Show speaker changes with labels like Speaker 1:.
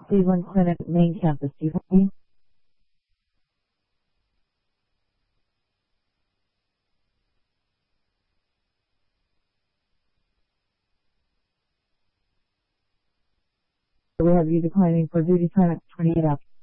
Speaker 1: Cleveland Clinic main campus. Do you have me? We have you declining for duty time at 28 up.